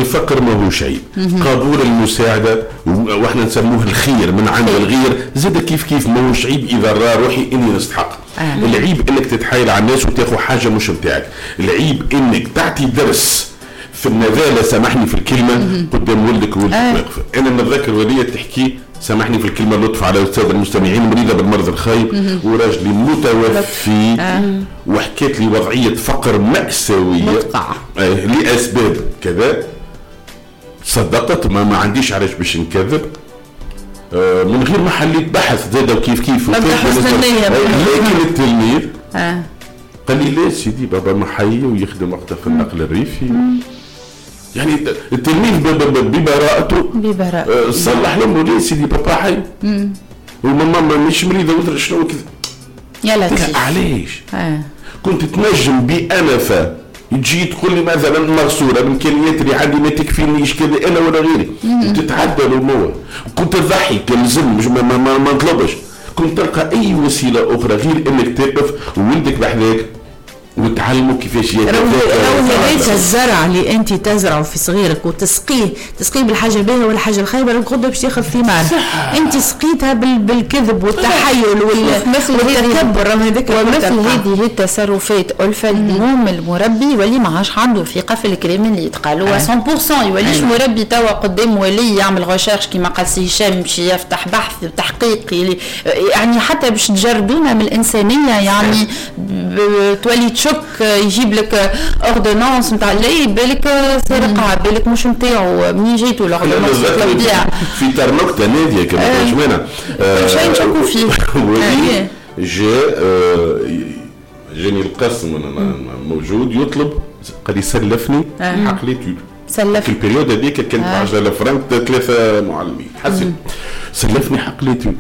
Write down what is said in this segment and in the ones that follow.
الفقر ما هو شيء، قبول المساعدة واحنا نسموه الخير من عند الغير زاد كيف ما هوش عيب اذا راه روحي اني نستحق. العيب انك تتحايل على الناس وتاخذ حاجة مش متاعك، العيب انك تعطي درس في النذالة سامحني في الكلمة قدام ولدك واقف. انا نتذكر ولية تحكي سامحني في الكلمة اللطف على السادة المستمعين، مريضة بالمرض الخايب وراجلي متوفي وحكيت لي وضعية فقر مأساوية لأسباب كذا. صدقت ما عنديش علاش باش نكذب من غير ما حليت بحث زاد وكيف لكن التلميذ قال لي لا سيدي بابا محي ويخدم وقتها في النقل الريفي. يعني التلميذ ببراءته صلح لهم ليه سيدي بابا حي وماما مش مريضه وتر شنو كذا يا لطيف علاش كنت تنجم بأنفة تجي تقول لي مثلا مغسوله من كلمات اللي عندي ما تكفينيش كذا انا ولا غيري وتتعدى الامور. كنت تضحي كالزم ما نطلبش، كنت تلقى اي وسيله اخرى غير انك تقف وولدك بحذاك وتعلموا كيفاش هذاك الزرع اللي انت تزرعه في صغيرك وتسقيه بالحاجه الباهيه ولا الحاجه الخايبه الغده باش تاخذ ثمار. انت سقيتها بالكذب والتحيل والتكبر. هذاك ومثل هذه التصرفات ألفة المهم المربي يولي ما عادش عنده ثقه في الكلام اللي يتقالوا 100%. يوليش مربي توا قدام ولي يعمل غوشيرش كيما قال سي هشام يمشي يفتح بحث وتحقيق يعني حتى باش تجردونا من الانسانيه يعني تولي شك يجيب لك اوردونانس نتاع لي بالك سرقه بالك مش نتاعو منين جيتو الاوردونانس البيع في ترنكته ناديه كما جمانه شيء نشكو فيه. جاني القسم موجود يطلب قال يسلفني حق ليتود في البريود هذيك كانت 10000 فرنك 3 معلمين حسب سلفني حق ليتود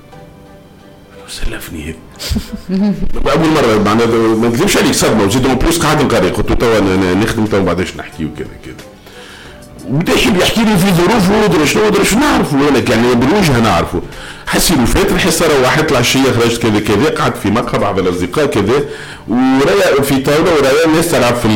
سلفني هيك اول مره معناها ما نكذبش عليك صدمه وزيد اون بلوس قاعد نقري قلت له توا نخدم توا بعداش نحكي وكذا وبدا يحكي لي في ظروف ودرا شنو نعرفوا انا يعني بالوجه نعرفه حسيت فات الحصه روحت العشيه خرجت كذا قعدت في مقهى بعض الاصدقاء كذا ورايا في طاوله ورايا الناس تلعب في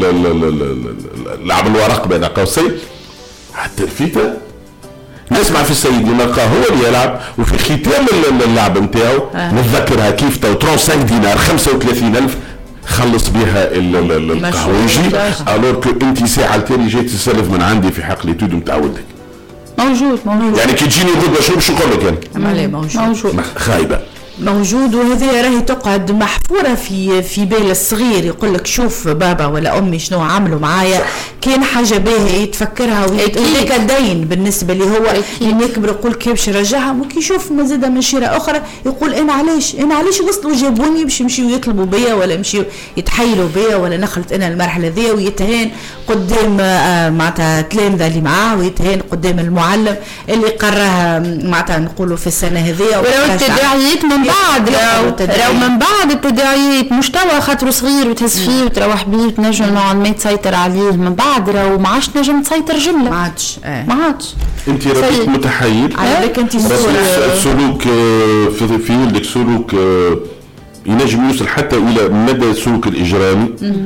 لعب الورق بين قوسين حتى الفيتا نسمع في السيد الملقى هو اللي يلعب وفي ختام اللعب نتاعو نتذكرها كيف تو 35 دينار 35,000 خلص بها القهوجي الور كو انت ساعه تاني جيت تسلف من عندي في حق ليتود نتاع ولدك موجود يعني كي تجيني غدوه شو نقول لك يعني موجود خايبه موجود. وهذه راهي تقعد محفورة في بال الصغير يقول لك شوف بابا ولا أمي شنو عملوا معايا كان حاجة باهية يتفكرها ويتلك الدين بالنسبة لي هو اللي يكبر يقول كيف باش يرجعها وكي يشوف مزيدة من شيرة أخرى يقول أنا علاش وصلوا جابوني باش يمشيوا يطلبوا بيا ولا يمشيوا يتحيلوا بيا ولا نخلت أنا المرحلة ذي ويتهان قدام معناتها تلامذة اللي معاه ويتهان قدام المعلم اللي قراها معناتها نقولوا في السنة هذه ولو التداعيات من بعد لو من بعد التداعيات مستوى خاطر صغير وتهز فيه وتروح بيه وتنجم نوعا ما تسيطر عليه من بعد لو ما عادش نجم تسيطر جمله ما عادش انت ربيت متحيل على بالك انت سلوك في ولدك سلوك ينجم يوصل حتى الى مدى السلوك الاجرامي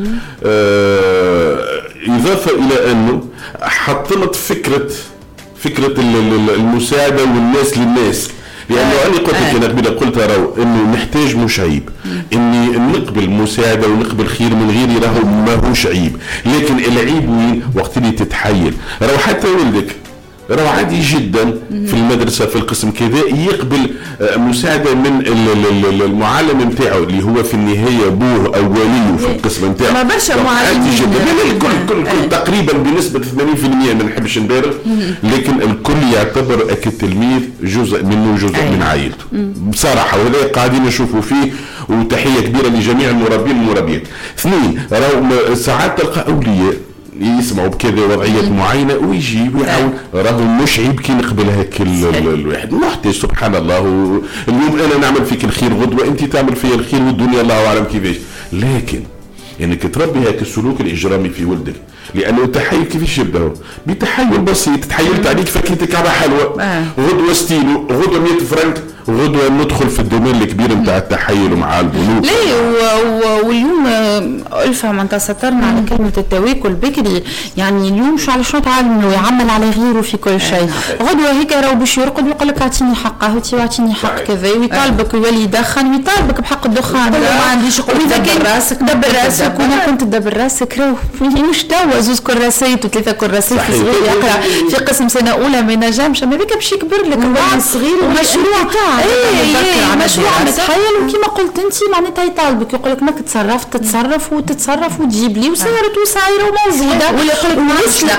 اضافه الى انه حطمت فكره المساعده والناس للناس لانه انا قلت لك انا قبل قلت راهو انه نحتاج مش عيب اني نقبل مساعده ونقبل خير من غيري راهو ما هوش عيب، لكن العيب وين وقت اللي تتحيل راهو حتى ولدك راهو عادي جدا في المدرسه في القسم كذا يقبل مساعده من المعلم نتاعو اللي هو في النهايه ابوه او وليه في القسم نتاعو ما برشا معلمين الكل تقريبا بنسبه 80% ما نحبش نبالغ لكن الكل يعتبر التلميذ جزء من عائلته بصراحه وهذا قاعدين نشوفوا فيه وتحيه كبيره لجميع المربين والمربيات. اثنين راهو ساعات تلقى اولياء يسمعوا بكذا وضعيات معينه ويجي ويعاون راهو مش عيب كي نقبل هيك الواحد محتاج سبحان الله اليوم انا نعمل فيك الخير غدوه انت تعمل فيا الخير والدنيا الله اعلم كيفاش، لكن انك تربي هيك السلوك الاجرامي في ولدك لانه التحيل كيفاش يبدا بتحيل بسيط تحيلت عليك فكيتك على حلوه غدوه ستيلو غدوه 100 فرنك غدوه ندخل في الدومين الكبير نتاع التحايل مع البنوك. لا واليوم ألفة معناتها سطرنا على كلمة التواكل بكري، يعني اليوم شو على شو تعلم انه يعمل على غيره في كل شيء. غدوة هيك راهو باش يرقد ويقول لك اعطيني حق قهوتي واعطيني حق كذا، ويطالبك يولي يدخن ويطالبك بحق الدخان. ما عنديش قوة دبر راسك وانا كنت تدبر راسك راهو مش توا زوز كراسات وثلاثة كراسات في صغير يقرا في قسم سنة أولى ما ينجمش، ما بك باش يكبر لك بعد صغير ومشروع مشروع متخيل. وكما قلت انت معناتها يطالبك يقول لك ماك تتصرف وتجيب لي وصارت وصايره وموجوده، ولا يقول لك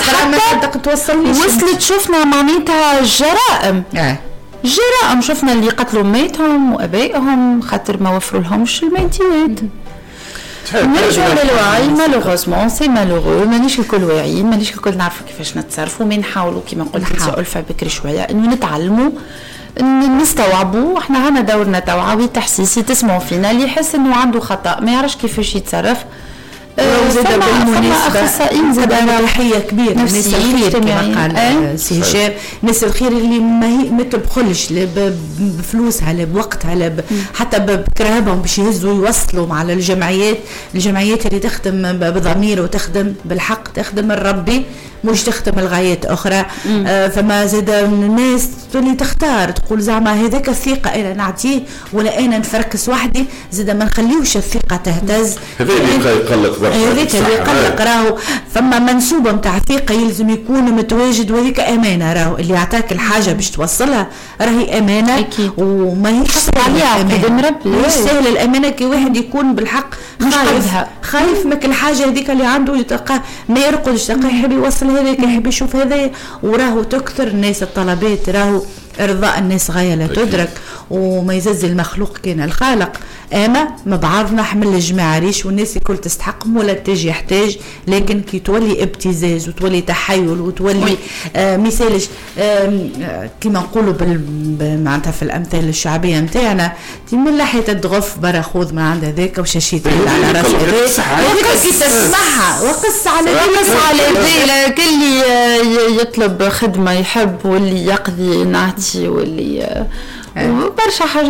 وصلت شفنا معناتها جرائم شفنا اللي قتلوا ميتهم وابائهم خاطر ما وفروا لهمش الماديات. مانيش على الوعي مالوغوزمون سي مالوغو، مانيش الكل واعيين، مانيش الكل نعرفوا كيفاش نتصرفوا، ما نحاولوا كما قلت انت ألفة بكري شويه انه نتعلموا نستوعبوا. احنا هنا دورنا توعوي تحسيسي، تسمعوا فينا اللي يحس انه عنده خطا ما يعرفش كيفاش يتصرف. زاد بالمناسبة زاد روحية كبيرة الناس الخير كما قال سي هشام، الناس الخير اللي ما تبخلش بفلوسها لا بوقتها لا حتى بكرهبهم باش يهزوا يوصلوا على الجمعيات اللي تخدم بضمير وتخدم بالحق، تخدم الربي مش تخدم الغايات أخرى. فما زاد الناس اللي تختار تقول زعما هذاك الثقة أنا نعطيه ولا أنا نفركس وحدي، زاد ما نخليوش الثقة تهتز. هذا اللي يقلق هذاك اللي يقلق راهو فما منسوبة متاع ثقة يلزم يكون متواجد، وهذيك أمانة راهو اللي يعطاك الحاجة باش توصلها راهي أمانة وما هيش عليها مش سهل الأمانة كي واحد يكون بالحق خايف مك الحاجة هذيك اللي عنده يتلقى ما يرقدش، تلقى يحب يوصل هذاك يحب يشوف هذا، وراهو تكثر الناس الطلبات، راهو إرضاء الناس غاية لا تدرك وما يزز المخلوق كان الخالق. أما ما بعرفنا حمل الجماعة ريش والناس الكل تستحقهم ولا تجي يحتاج، لكن كي تولي ابتزاز وتولي تحيل وتولي مثالش كما نقولوا معناتها في الأمثال الشعبية متاعنا من لحية الضغف برا خوذ ما عند ذاك وشاشيت على راسي وقص تسمعها وقص على ذي كل يطلب خدمة يحب واللي يقضي نعطي واللي برشا حاجات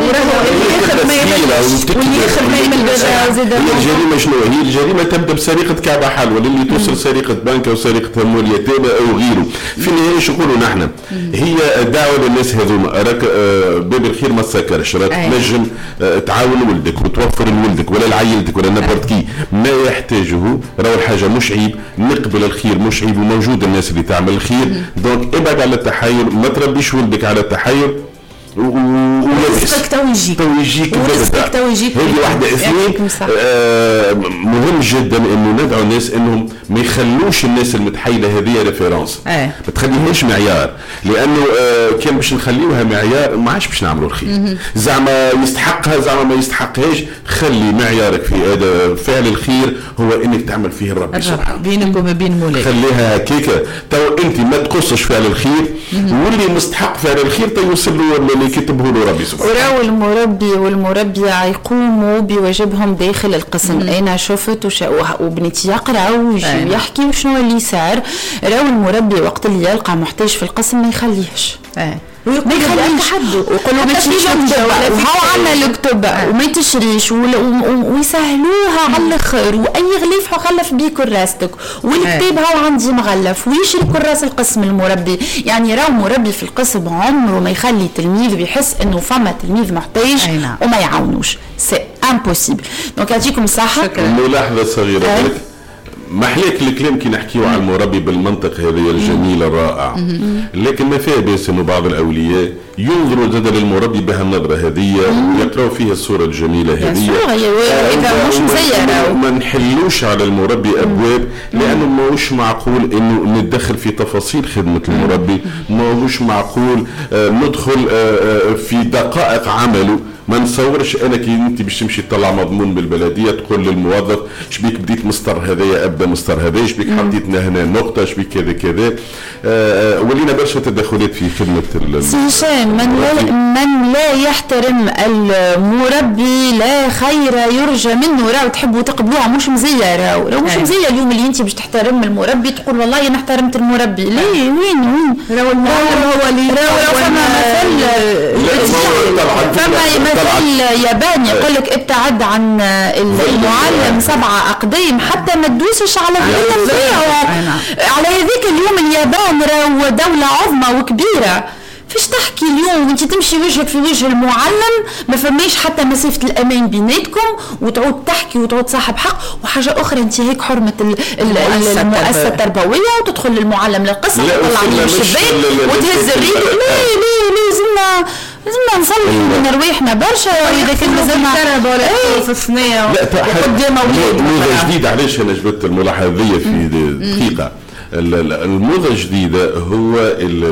واللي ياخذ ما يمل الجريمه شنو هي؟ الجريمه تبدا بسرقه كعبه حلوى اللي توصل سرقه بنك او سرقه اموال يتامى او غيره. في النهايه شو نقولوا نحن؟ هي دعوه للناس هذوما راك باب الخير ما تسكرش، راك تنجم تعاون ولدك وتوفر لولدك ولا لعيلتك ولا نبرت كي ما يحتاجه، راهو الحاجه مش عيب، نقبل الخير مش عيب وموجود الناس اللي تعمل الخير. دونك ابعد على التحايل، ما تربيش ولدك على التحايل ورزقك تويجيك هذه واحدة. اثنين مهم جدا انه ندعو الناس انهم ما يخلوش الناس المتحيلة هذه ريفيرانس، ما تخليهاش معيار، لانه كان باش نخليوها معيار ما عادش باش نعملوا الخير. زعما يستحقها زعما ما يستحقهاش، خلي معيارك في هذا فعل الخير هو انك تعمل فيه الرب سبحانه بينك وما بين مولاك، خليها هكاكا. تو انت ما تقصش فعل الخير واللي مستحق فعل الخير توصل له كتبه له ربي سبحانه. وراو المربي والمربية يقوموا بواجبهم داخل القسم. أنا شفت وبنتي يقرأ ويجي يحكي وشنو اللي صار. راو المربي وقت اللي يلقى محتاج في القسم ما يخليهش ما يخليش ويقولوا ما تشريش وهو عمل الكتب وما تشريش ويسهلوها على الاخر، واي غليف غلف بيه كراستك والكتاب هو عندي مغلف ويشري كراس القسم المربي. يعني راهو مربي في القسم عمره ما يخلي تلميذ بيحس انه فما تلميذ محتاج وما يعاونوش، سي امبوسيبل. دونك يعطيكم الصحه. ملاحظه صغيره محليك الكلام كي نحكيو على المربي بالمنطق هذا الجميل الرائع، لكن ما فيها بأس انه بعض الاولياء ينظروا زاد للمربي بهالنظره هذه ويقراوا فيها الصوره الجميله هذه. اذا مش مزينه ما نحلوش على المربي ابواب، لانه ماهوش معقول انه نتدخل في تفاصيل خدمه المربي، ماهوش معقول ندخل في دقائق عمله. ما نصورش انا كي انت باش تمشي تطلع مضمون بالبلديه تقول للموظف شبيك بديت مسطر هذايا ابدا مسطر هذايا، شبيك حطيتنا هنا نقطه، شبيك كذا كذا. ولينا برشا تدخلات في خدمه سي هشام من لا يحترم المربي لا خير يرجى منه. راهو تحبوا تقبلوها مش مزيه، راهو مش مزيه. اليوم اللي انت باش تحترم المربي تقول والله انا احترمت المربي. ليه وين راهو المعلم هو اللي فما مثل ياباني يقول لك ابتعد عن المعلم 7 أقدام حتى ما تدوسش على الظل فيه. على هذيك اليوم اليابان راهو دولة عظمى وكبيرة، فاش تحكي اليوم وانت تمشي وجهك في وجه المعلم ما فماش حتى مسافة الأمان بيناتكم وتعود تحكي وتعود صاحب حق. وحاجة أخرى انت هيك حرمة المؤسسة التربوية وتدخل للمعلم للقسم وتطلع عليه الشباك وتهز الريد. ليه لازمنا نصلي من رواحنا برشا. إذا كان مازلنا في الثنية وقدام أولاد موضة جديدة. علاش أنا جبت الملاحظة في دقيقة؟ الموضة الجديدة هو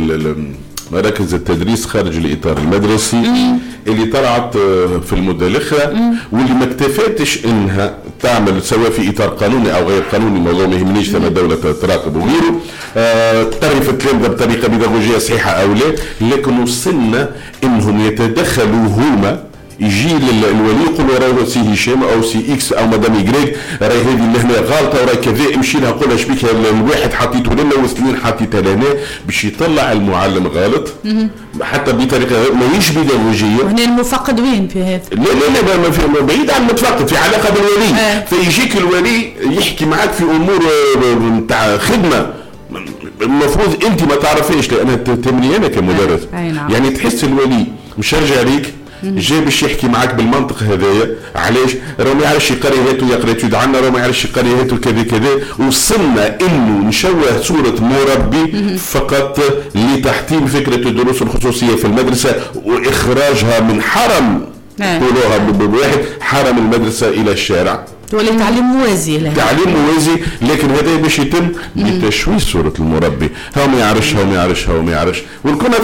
مراكز التدريس خارج الإطار المدرسي اللي طلعت في المدة الأخرى واللي ما اكتفتش إنها تعمل سواء في إطار قانوني أو غير قانوني، موضوع ما يهمنيش ثم الدولة تراقب وغيره، تعرف الكلام ده بطريقة بيداغوجية صحيحة أو لا، لكن وصلنا إنهم يتدخلوا هما. يجي الولي يقول راهو سي هشام او سي اكس او مدام يجريك راهي هذه اللي هنا غلطه وراهي كذا، امشي لها قولها شبيك الواحد حطيته لنا واثنين حطيتها لنا باش يطلع المعلم غلط حتى بطريقه ماهيش بيداغوجيه. وهنا المفقد وين في هذا؟ لا ما في بعيد عن المتفقد، في علاقه بالولي. فيجيك الولي يحكي معك في امور نتاع خدمه المفروض انت ما تعرفيش لانها تمني انا كمدرس. يعني تحس الولي مش يرجع عليك جاي باش يحكي معك بالمنطق هذايا. علاش؟ راه ما يعرفش يقري هاتو يقرا تود عنا، راه ما يعرفش يقري هاتو كذا كذا. وصلنا انه نشوه صوره مربي فقط لتحطيم فكره الدروس الخصوصيه في المدرسه واخراجها من حرم قولوها بواحد حرم المدرسه الى الشارع. ولا تعليم موازي له. تعليم موازي، لكن هذا باش يتم بتشويه صورة المربي. هو ما يعرفش والكنا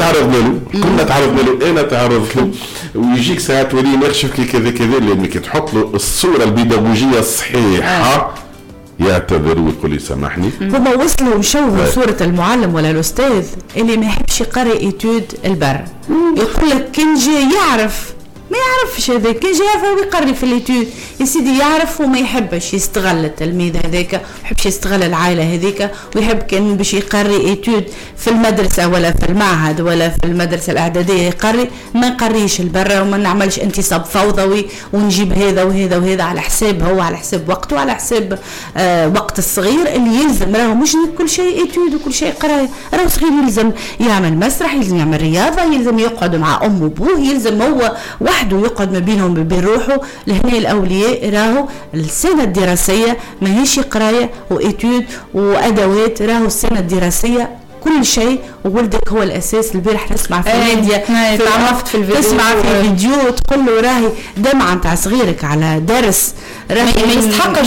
تعرضنا له انا تعرضت له. ويجيك ساعات ولي نخشف لي كذا لانك تحط له الصورة البيداغوجية الصحيحة يعتذر ويقول لي سامحني. هما وصلوا وشوهوا صورة المعلم ولا الأستاذ اللي ما يحبش يقرأ إيتود البر. يقول لك كان جاي يعرف ما يعرفش هذاك، كان جاي يعرف ويقري في الإيتود يا سيدي يعرف وما يحبش يستغل التلميذ هذاك، ما يحبش يستغل العائلة هذيك، ويحب كان باش يقري إيتود في المدرسة ولا في المعهد ولا في المدرسة الإعدادية يقري، ما نقريش البرة وما نعملش انتصاب فوضوي ونجيب هذا وهذا وهذا على حساب هو على حساب وقته على حساب وقت الصغير اللي يلزم. راهو مش كل شيء إيتود وكل شيء قراية، راهو صغير يلزم يعمل مسرح، يلزم يعمل رياضة، يلزم يقعد مع أم وأبوه، يلزم هو وحده يقعد ما بينهم وبين روحه. لهنا الأولياء راهو السنة الدراسية ماهيش قراية وإيتود وأدوات، راهو السنة الدراسية كل شيء وولدك هو الأساس. البارح نسمع في نادية تعرفت في الفيديو، تسمع في الفيديو تقول له راهي دمعة نتاع صغيرك على درس ما يستحقش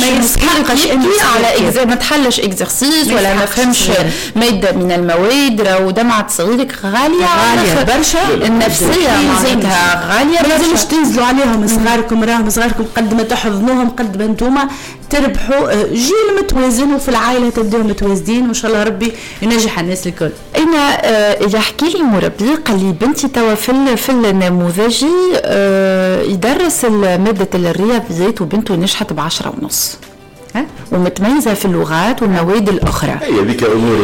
على ما تحلش اكزرسيس ولا ما فهمش مادة من المواد. راهو دمعة صغيرك غالية برشا، النفسية معناتها غالية برشا. لازمش تنزلوا عليهم صغاركم، راهم صغاركم قد ما تحضنوهم قد ما انتوما تربحوا جيل متوازن وفي العائلة تبداو متوازنين وإن شاء الله ربي ينجح الناس الكل. أنا إذا حكي لي مربي قال لي بنتي توا في النموذجي يدرس مادة الرياضيات وبنته نجحت ب10.5 ومتميزة في اللغات والمواد الأخرى. هي ذيك أمور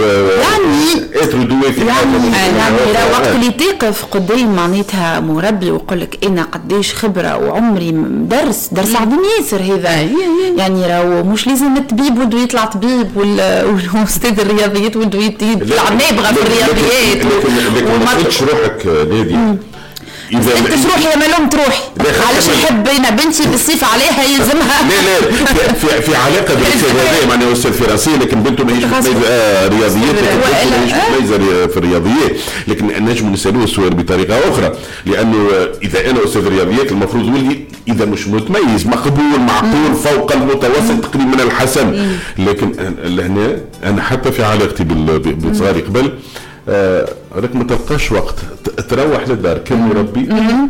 يعني وقت اللي تقف قدام معناتها مربي ويقول لك أنا قديش خبرة وعمري درس عظيم ياسر هذا. يعني راهو مش لازم الطبيب وده يطلع طبيب والأستاذ الرياضيات وده يطلع نابغة في الرياضيات. وما تقولش روحك نادي انت تروحي يا ملوم تروحي علاش نحب انا بنتي بالصيف عليها يلزمها. لا في علاقه بالاستاذ هذا معناه استاذ فرنسي لكن بنته ماهيش متميزه رياضيات، ماهيش متميزه في الرياضيات. لكن نجم نسالوه السؤال بطريقه اخرى، لانه اذا انا استاذ رياضيات المفروض ولدي اذا مش متميز مقبول معقول فوق المتوسط تقريبا من الحسن. لكن لهنا انا حتى في علاقتي بصغاري قبل راك ما تلقاش وقت تروح للدار كمربي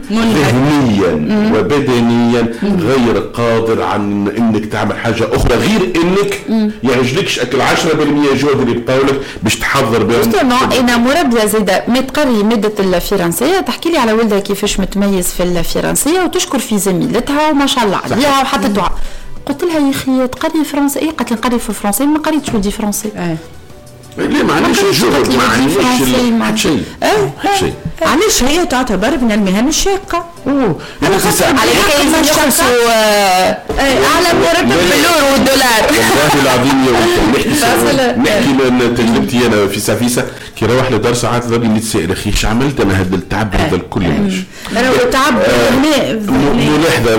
ذهنيا وبدنيا غير قادر عن انك تعمل حاجه اخرى غير انك يعجلكش اكل 10% جهد اللي بقولك باش تحضر بهم. انا مربيه زاده ما تقري ماده الفرنسيه، تحكي لي على ولدها كيفاش متميز في الفرنسيه وتشكر في زميلتها وما شاء الله عليها وحتى دعاء. قلت لها يا اخي تقري فرنسي، قالت لي نقري في الفرنسي، ما قريتش ودي فرنسي. ليه ما عنديش جهد، ما عنديش شيء شيء. علاش هي تعتبر من المهن الشاقه. على كيف يخلصوا اعلى مرتب باليورو والدولار. والله العظيم يا نحكي تجربتي انا في سافيسا كي روح لدار ساعات ضربي نتسائل اخي ايش عملت انا هذا التعب هذا الكل ليش؟ انا تعب ملاحظه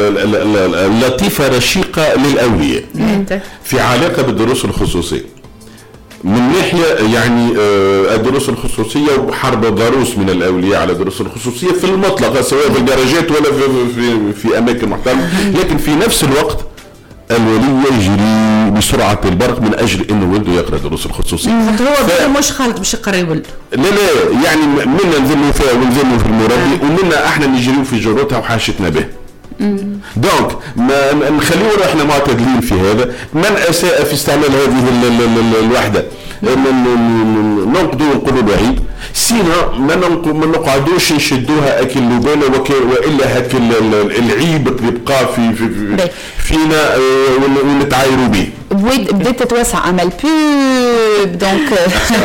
لطيفه رشيقه للاولياء في علاقه بالدروس الخصوصيه. من ناحية يعني الدروس الخصوصية وحرب ضروس من الأولياء على الدروس الخصوصية في المطلق سواء في الدرجات ولا في أماكن محترمة، لكن في نفس الوقت الولي يجري بسرعة البرق من أجل إنه ولده يقرأ دروس الخصوصية. هو مش خالد باش يقرأ ولده. لا يعني منا نذموا فيها ونذموا في المربي ومنا احنا نجريو في جرتها وحاشتنا به. دونك ما نخليونا احنا معتدلين في هذا. من اساء في استعمال هذه الوحده ننقدوا ونقولوا له عيب، سينا ما نقعدوش نشدوها اكل لبانه والا هاك العيب اللي بقى فينا ونتعايروا به. بديت تتوسع امل بوب دونك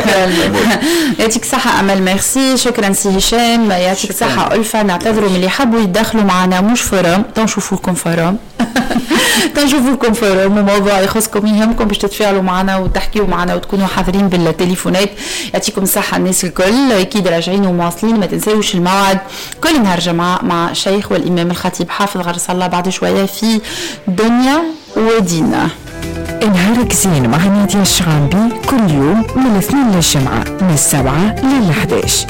يعطيك الصحه امل ميرسي، شكرا سي هشام، يعطيك الصحه ألفة. نعتذروا من اللي حبوا يتدخلوا معنا مش فورم، تنشوفوا لكم فورم تنشوفوا لكم فورم وموضوع يخصكم يهمكم باش تتفاعلوا معنا وتحكيوا معنا وتكونوا حاضرين بالتليفونات. يعطيكم الصحه الناس الكل، اكيد راجعين ومواصلين. ما تنساوش الموعد كل نهار جمعه مع الشيخ والامام الخطيب حافظ غرس الله بعد شويه في دنيا ودينا. نهارك زين مع نادية الشغامبي كل يوم من الاثنين للجمعة من 7 لل 11.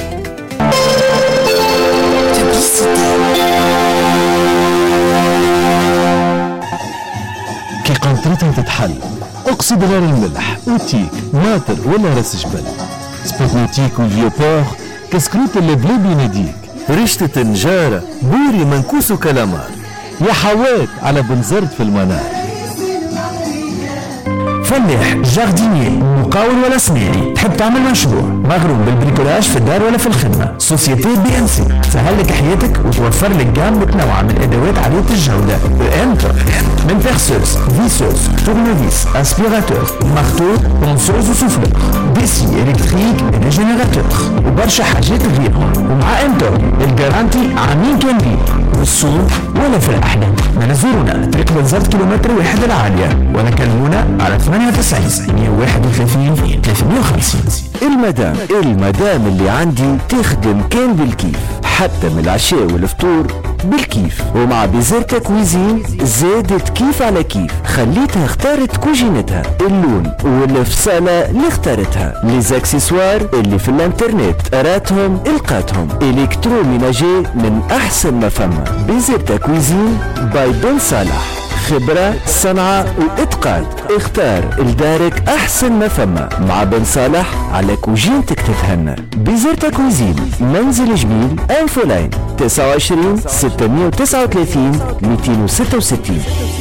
كي قنطرتها تتحل اقصد غير الملح وتيك ماطر ولا راس جبل سبوتنيك والفيوبور كسكروت اللي بلا بيناديك رشتة نجارة بوري منكوس وكلامار يا حوات على بنزرت في المنار. فلاح جاردينير مقاول ولا صناعي تحب تعمل مشروع مغروم بالبريكولاج في الدار ولا في الخدمه، سوسيتي بي ان سي تسهل لك حياتك وتوفر لك جام متنوعه من الادوات عاليه الجوده. انتر من بيرسوس فيسوس تورنوفيس اسبيراتور مارتو بونسوز وسوفلور ديسي الكتريك ريجينيراتور وبرشا حاجات غيرهم. ومع انتر الجارانتي عامين كاملين والصوت ولا في الاحلام. نزورونا طريق وزاره كيلومتر 1 العاليه ولا كلمونا على 98 131 350. المدام اللي عندي تخدم كان بالكيف حتى من العشاء والفطور بالكيف. ومع بيزيرتا كويزين زادت كيف على كيف، خليتها اختارت كوجينتها اللون والفصالة اللي اختارتها، ليزاكسسوار اللي في الانترنت راتهم القاتهم، الكتروميناجي من احسن ما فما. بيزيرتا كويزين باي بن صالح، خبرة صنعة وإتقان. اختار لدارك أحسن ما فما مع بن صالح على كوجينتك تتهنى. بيزيرتا كوزين منزل جميل أنفولاين 29 639 266.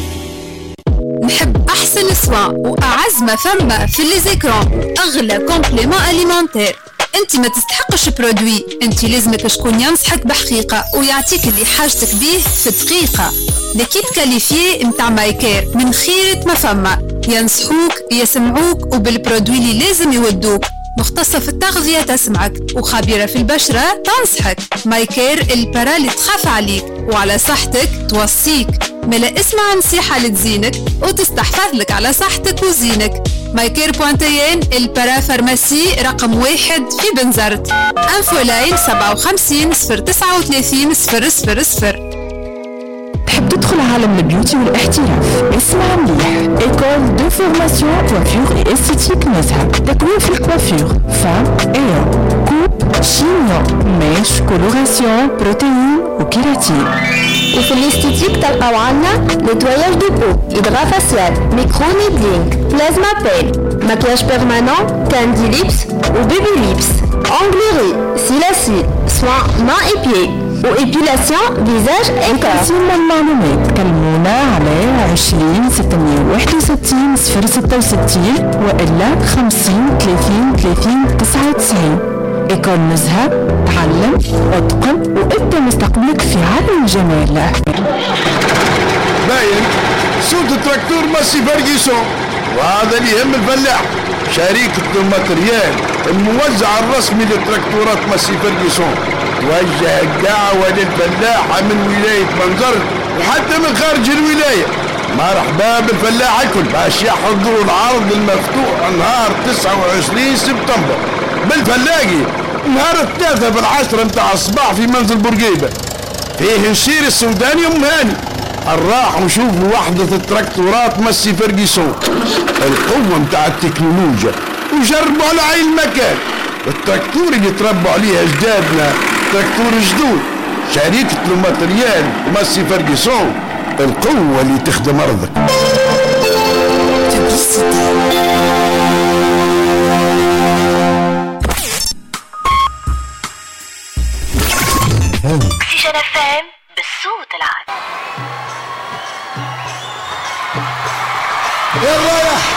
نحب أحسن سوا وأعز ما فما في ليزيكرون، أغلى كومبليمون أليمنتير. انت ما تستحقش برودوي، انت لازمك شكون ينصحك بحقيقة ويعطيك اللي حاجتك بيه في دقيقة. ليكيب كاليفيي متاع مايكير من خيرة ما فما، ينصحوك يسمعوك وبالبرودوي اللي لازم يودوك. مختصة في التغذية تسمعك وخبيرة في البشرة تنصحك. مايكير البرا اللي تخاف عليك وعلى صحتك توصيك. ملا اسمع نصيحة لتزينك وتستحفظ لك على صحتك وزينك. مايكير.ان البرا فارماسي رقم 1 في بنزرت. انفولاين 57 039 000. تحب تدخل عالم البيوتي والاحتراف؟ اسمع مليح، ايكول دو فورماسيون كوافير اي استيتيك نزهة، تكوين في الكوافير فام اير كوب شينيون ميش كولوراسيون كالسيوم بروتين وكيراتين. وفي الاستيتيك تلقاو عنا نتواياج دو بو، إدغا فاسيال، ميكرو نيدلينغ، بلازما بيل، ماكياج بيرمانون، كاندي ليبس وبيبي ليبس، أنغليري، سيلاسيل، سوان مان اي بيي وإبيلاسيون فيزاج انكار. سيما المعلومات كلمونا على 20 661 066 وإلا 50 30 30 99. إيكول نزهة، تعلم واتقن وابدأ مستقبلك في عالم الجمال. باين صوت التراكتور ماسي فرجيسون، وهذا اللي يهم الفلاح. شركة الماتريال الموزع الرسمي للتراكتورات ماسي فرجيسون توجه الدعوة للفلاحة من ولاية منزرت وحتى من خارج الولاية. مرحبا بالفلاح الكل باش يحضروا العرض المفتوح نهار 29 سبتمبر بالفلاقي نهار 3 في 10 متاع الصباح في منزل بورقيبة. فيه نشير السوداني ام هاني. نراح نشوفوا وحدة التراكتورات ماسي فرجيسون، القوة متاع التكنولوجيا، وجربوا على عين المكان. التراكتور اللي تربوا عليه اجدادنا تراكتور جدود. شركة الماتريال ماسي فرجيسون، القوة اللي تخدم أرضك. أكسجين FM بالصوت العالي. يا رايح